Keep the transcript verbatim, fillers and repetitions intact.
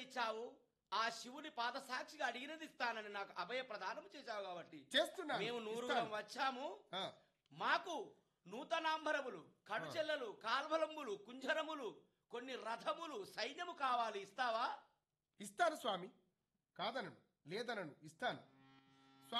ఇచ్చావు, ఆ శివుని పాదసాక్షిగా అడిగినది ఇస్తానని నాకు అభయ ప్రదానం చేశావు కాబట్టి చేస్తున్నా మేము నూరుగురం వచ్చాము. మాకు నూతనాంబరములు, కడుచెల్లలు, కాల్వలంబులు, కుంజరములు, కొన్ని రథములు, సైన్యము కావాలి, ఇస్తావా? ఇస్తాను స్వామి, కాదనను, లేదనను, ఇస్తాను.